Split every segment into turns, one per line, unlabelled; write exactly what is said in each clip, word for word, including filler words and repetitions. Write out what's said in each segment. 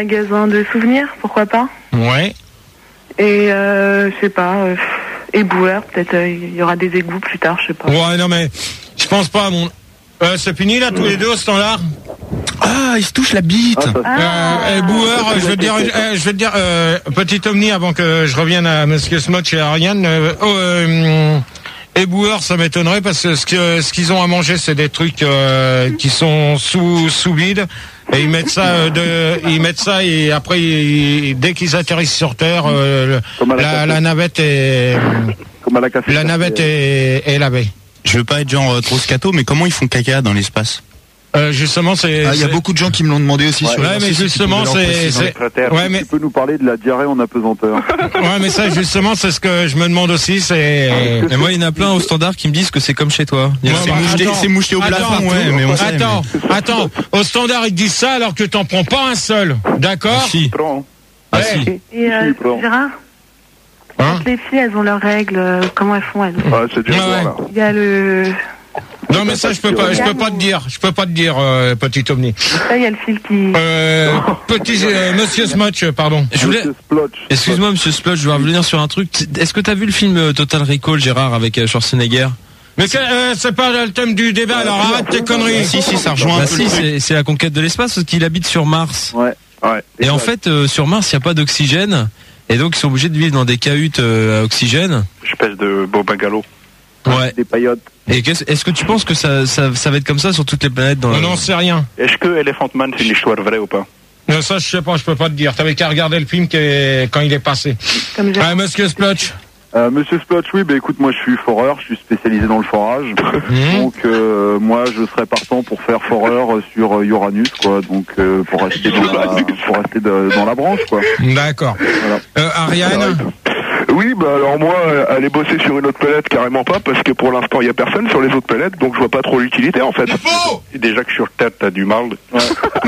magasin de souvenirs, pourquoi pas.
Ouais.
Et euh, je sais pas, euh, éboueur, peut-être il euh, y aura des égouts plus tard, je sais pas.
Ouais, non mais je pense pas à mon... Euh, c'est fini là tous les deux au standard.
Ah, il se touche la bite.
Ah, euh, éboueur, je veux te dire, euh, je veux te dire, euh, petit Omni avant que je revienne à Monsieur Smotch et Ariane. Euh, oh, euh, éboueur, ça m'étonnerait parce que ce que ce qu'ils ont à manger, c'est des trucs euh, qui sont sous sous vide et ils mettent ça euh, de, ils mettent ça et après ils, dès qu'ils atterrissent sur Terre, euh, la, la navette est,
Comme à la, café
la navette est, est lavée.
Je veux pas être genre euh, trop scato, mais comment ils font caca dans l'espace?
Euh, justement, c'est.
Ah, il y a beaucoup de gens qui me l'ont demandé aussi.
Ouais,
sur
ouais, mais justement, c'est. c'est...
Ouais, mais tu peux nous parler de la diarrhée en apesanteur.
Ouais, mais ça, justement, c'est ce que je me demande aussi. C'est.
Et moi, il y en a plein au standard qui me disent que c'est comme chez toi.
Ouais,
c'est,
bah,
moucheté, c'est moucheté au plafond, ouais, mais on sait.
Attends, mais... attends. Au standard, ils disent ça alors que t'en prends pas un seul. D'accord?
Ah, si.
Ah,
ouais. si.
Et euh, Gérard,
hein?
les filles, elles ont leurs règles. euh, Comment elles font elles?
Ouais, c'est dur.
Ah, ouais.
Là.
Il y a le.
Non mais ça je peux pas, je peux pas te dire, je peux pas te dire, euh, petit Omni.
Là il y a le fil qui.
Euh, petit euh, Monsieur Smotch, pardon.
Je voulais... Excuse-moi, Monsieur Splotch, je vais revenir sur un truc. Est-ce que t'as vu le film euh, Total Recall, Gérard, avec euh, Schwarzenegger?
Mais c'est, euh, c'est pas le thème du débat, alors arrête tes conneries.
Si si, ça rejoint.
Bah
un peu
si,
le
c'est, c'est la conquête de l'espace parce qu'il habite sur Mars.
Ouais. Ouais.
Et, et en fait, euh, sur Mars, il y a pas d'oxygène, et donc ils sont obligés de vivre dans des cahutes euh, à oxygène.
Espèce de Bobagalo.
Ouais.
Des paillotes.
Et est-ce que tu penses que ça, ça, ça va être comme ça sur toutes les planètes dans
On
le...
n'en sait rien.
Est-ce que Elephant Man c'est une histoire vraie ou pas?
Non, ça je sais pas, je peux pas te dire. T'avais qu'à regarder le film qui est... quand il est passé.
Comme j'ai...
Ah, Monsieur Splotch.
Euh, Monsieur Splotch, oui, bah écoute, moi je suis foreur, je suis spécialisé dans le forage.
Mmh.
Donc euh, moi je serais partant pour faire foreur sur Uranus, quoi. Donc euh, pour rester dans la, pour rester de, dans la branche, quoi.
D'accord. Voilà. Euh, Ariane.
Oui, bah alors moi, aller bosser sur une autre planète, carrément pas, parce que pour l'instant, il y a personne sur les autres planètes, donc je vois pas trop l'utilité, en fait. Et déjà que sur Terre, t'as du mal.
Ouais.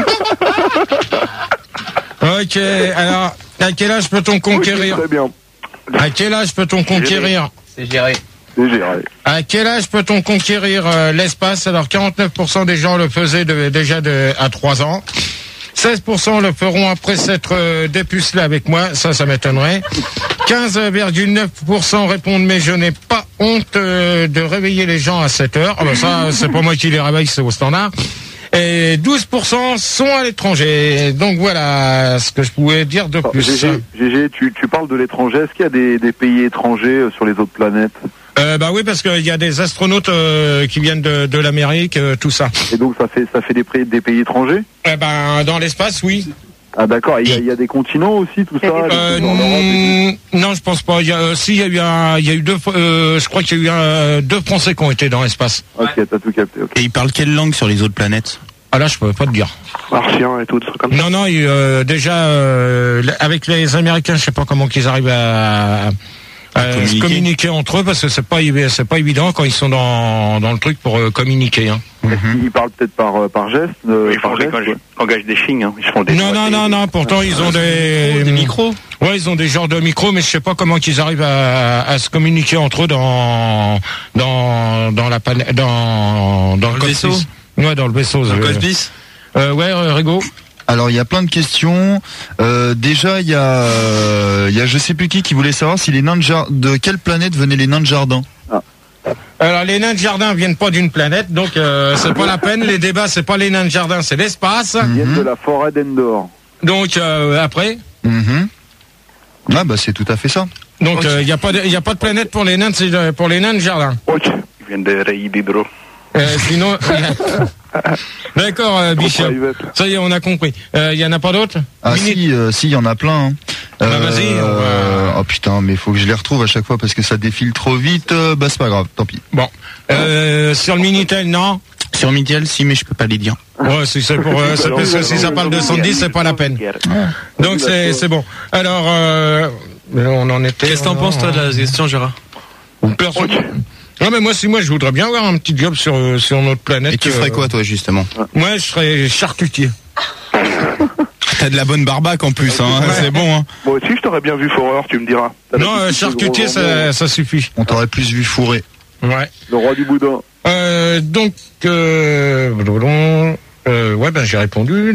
Ok, alors, à quel âge peut-on conquérir?
Okay, très bien.
À quel âge peut-on conquérir?
C'est géré.
C'est géré.
À quel âge peut-on conquérir euh, l'espace? Alors, quarante-neuf pour cent des gens le faisaient de, déjà de, à trois ans. seize pour cent le feront après s'être euh, dépucelés avec moi, ça, ça m'étonnerait. quinze virgule neuf pour cent répondent mais je n'ai pas honte euh, de réveiller les gens à sept heures. Ah ben ça, c'est pas moi qui les réveille, c'est au standard. Et douze pour cent sont à l'étranger. Donc voilà ce que je pouvais dire de plus.
Gégé, Gégé, tu, tu parles de l'étranger. Est-ce qu'il y a des, des pays étrangers euh, sur les autres planètes?
Euh, bah oui, parce qu'il y a des astronautes euh, qui viennent de, de l'Amérique, euh, tout ça.
Et donc ça fait ça fait des, des pays étrangers?
Eh ben dans l'espace, oui.
Ah d'accord. Il y, y a des continents aussi, tout ça.
Euh, n- non, je pense pas. Il y a, euh, si il y a eu un, il y a eu deux, euh, je crois qu'il y a eu un, deux Français qui ont été dans l'espace.
Ok, t'as tout capté. Okay.
Et ils parlent quelle langue sur les autres planètes?
Ah là, je peux pas te dire.
Martien et tout, des trucs comme ça.
Non, non, il, euh, déjà euh, avec les Américains, je sais pas comment qu'ils arrivent à. Euh, communiquer. communiquer entre eux parce que c'est pas c'est pas évident quand ils sont dans dans le truc pour euh, communiquer hein.
Mm-hmm. Ils parlent peut-être par par geste euh,
ils
par
font
geste,
des langage des signes hein. Ils font des
non non non non pourtant ils ont des
des micros.
Ouais, ils ont des genres de micros mais je sais pas comment qu'ils arrivent à, à se communiquer entre eux dans dans dans la pan- dans dans,
dans le, le vaisseau.
Ouais, dans le vaisseau.
Dans le cosmos.
Euh, ouais, Rigo.
Alors il y a plein de questions. Euh, déjà il y a, euh, il y a je sais plus qui qui voulait savoir si les nains de, jar- de quelle planète venaient les nains de jardin.
Ah.
Alors les nains de jardin viennent pas d'une planète, donc euh, c'est pas la peine. Les débats c'est pas les nains de jardin, c'est l'espace.
Ils viennent de la forêt d'Endor.
Donc euh, après.
Mm-hmm. Ah bah c'est tout à fait ça.
Donc il okay. euh, y a pas il y a pas de planète pour les nains de, pour les nains de jardin.
Ok. Ils viennent des rayons d'hydro.
Euh, sinon, d'accord, euh, Bichet. Ça y est, on a compris. Il euh, y en a pas d'autres?
Ah Minute. si, euh, si, il y en a plein. Hein.
Bah, euh, vas-y.
Euh, va... Oh putain, mais il faut que je les retrouve à chaque fois parce que ça défile trop vite. Euh, bah c'est pas grave, tant pis.
Bon, euh, sur le Minitel, non?
Sur Minitel, si, mais je peux pas les dire.
Ouais, si c'est pour, euh, c'est parce que si ça parle de cent dix, c'est pas la peine. Donc c'est c'est bon. Alors, euh, on en était.
Qu'est-ce que t'en penses toi de la question, Gérard?
Personne. Non mais moi si moi je voudrais bien avoir un petit job sur sur notre planète.
Et tu ferais euh... quoi toi justement?
Moi je serais charcutier.
T'as de la bonne barbaque en plus, hein, ouais. C'est bon. Hein.
Moi aussi je t'aurais bien vu fourreur, tu me diras.
Non, euh, charcutier ça, ça suffit.
On t'aurait plus vu fourré.
Ouais.
Le roi du boudin.
Euh, donc euh, euh, ouais ben j'ai répondu.